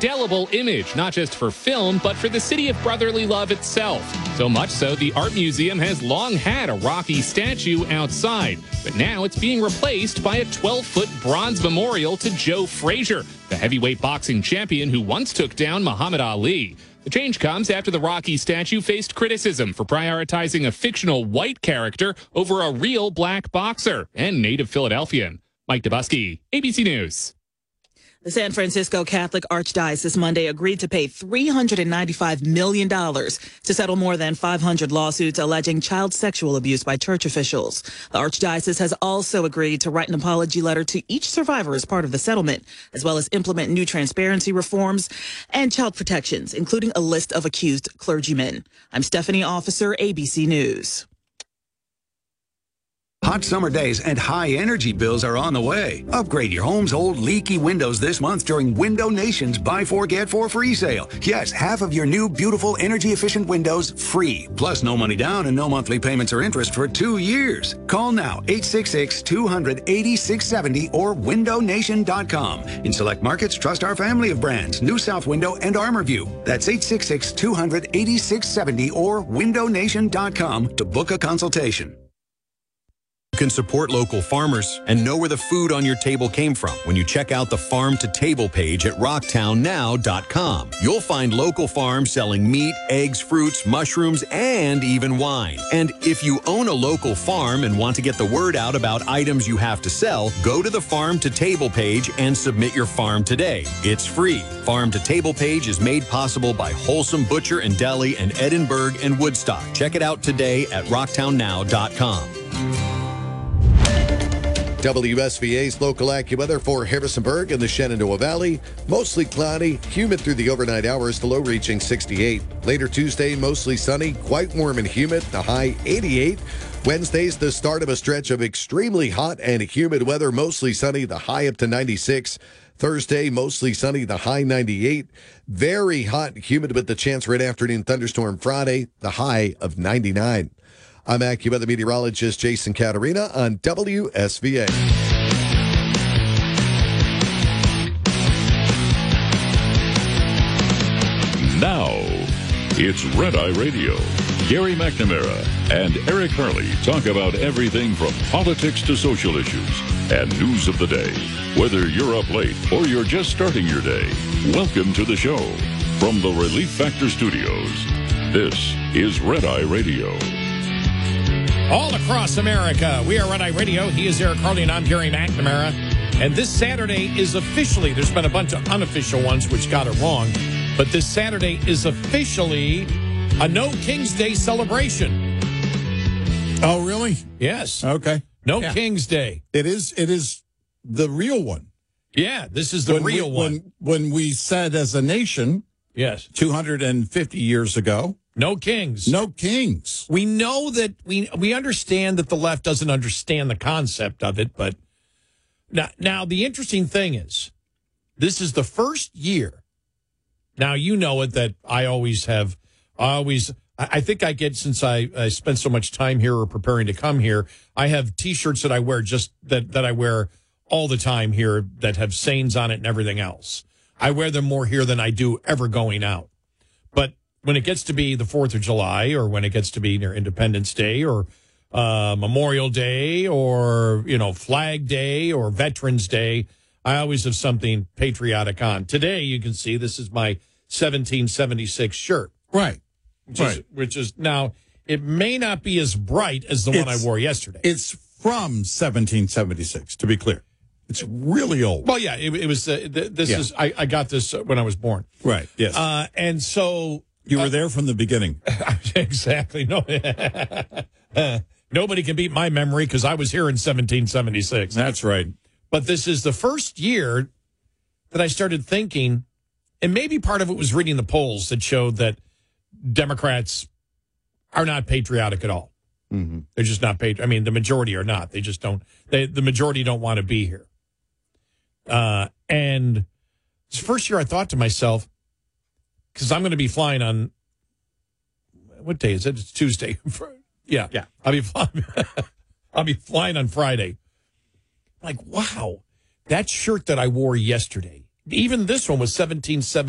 indelible image, not just for film, but for the city of brotherly love itself. So much so, the Art Museum has long had a Rocky statue outside, but now it's being replaced by a 12-foot bronze memorial to Joe Frazier, the heavyweight boxing champion who once took down Muhammad Ali. The change comes after the Rocky statue faced criticism for prioritizing a fictional white character over a real black boxer and native Philadelphian. Mike Dubusky, ABC News. The San Francisco Catholic Archdiocese Monday agreed to pay $395 million to settle more than 500 lawsuits alleging child sexual abuse by church officials. The Archdiocese has also agreed to write an apology letter to each survivor as part of the settlement, as well as implement new transparency reforms and child protections, including a list of accused clergymen. I'm Stephanie Officer, ABC News. Hot summer days and high energy bills are on the way. Upgrade your home's old leaky windows this month during Window Nation's Buy 4 Get 4 free sale. Yes, half of your new beautiful energy efficient windows free. Plus no money down and no monthly payments or interest for 2 years. Call now 866-200-8670 or windownation.com. In select markets, trust our family of brands, New South Window and ArmorView. That's 866-200-8670 or windownation.com to book a consultation. You can support local farmers and know where the food on your table came from when you check out the Farm to Table page at rocktownnow.com. You'll find local farms selling meat, eggs, fruits, mushrooms, and even wine. And if you own a local farm and want to get the word out about items you have to sell, go to the Farm to Table page and submit your farm today. It's free. Farm to Table page is made possible by Wholesome Butcher and Deli in Edinburgh and Woodstock. Check it out today at rocktownnow.com. WSVA's local AccuWeather for Harrisonburg and the Shenandoah Valley. Mostly cloudy, humid through the overnight hours, the low reaching 68. Later Tuesday, mostly sunny, quite warm and humid, the high 88. Wednesday's the start of a stretch of extremely hot and humid weather, mostly sunny, the high up to 96. Thursday, mostly sunny, the high 98. Very hot and humid with the chance for an afternoon thunderstorm Friday, the high of 99. I'm AccuWeather meteorologist Jason Caterina on WSVA. Now, it's Red Eye Radio. Gary McNamara and Eric Harley talk about everything from politics to social issues and news of the day. Whether you're up late or you're just starting your day, welcome to the show. From the Relief Factor Studios, this is Red Eye Radio. All across America, we are Red Eye Radio. He is Eric Harley, and I'm Gary McNamara. And this Saturday is officially, there's been a bunch of unofficial ones which got it wrong, but this Saturday is officially a No King's Day celebration. Oh, really? Yes. Okay. No King's Day. It is the real one. Yeah, this is the real one. When we said as a nation, yes, 250 years ago, no kings. No kings. We know that we understand that the left doesn't understand the concept of it, but now the interesting thing is, this is the first year. Now, you know it, that I think I get, since I spent so much time here or preparing to come here, I have T-shirts that I wear that I wear all the time here that have sayings on it and everything else. I wear them more here than I do ever going out. But when it gets to be the 4th of July, or when it gets to be near Independence Day or Memorial Day or, Flag Day or Veterans Day, I always have something patriotic on. Today, you can see this is my 1776 shirt. Right. Which is now, it may not be as bright as the one I wore yesterday. It's from 1776, to be clear. It's really old. Well, yeah, it was, is, I got this when I was born. Right, yes. And so... You were there from the beginning. Exactly. No, nobody can beat my memory because I was here in 1776. That's right. But this is the first year that I started thinking, and maybe part of it was reading the polls that showed that Democrats are not patriotic at all. Mm-hmm. They're just not patriotic. I mean, the majority are not. They just don't. The majority don't want to be here. And it's the first year I thought to myself, because I'm going to be flying on, what day is it? It's Tuesday. Yeah. I'll be flying on Friday. Like, wow, that shirt that I wore yesterday, even this one was 1776.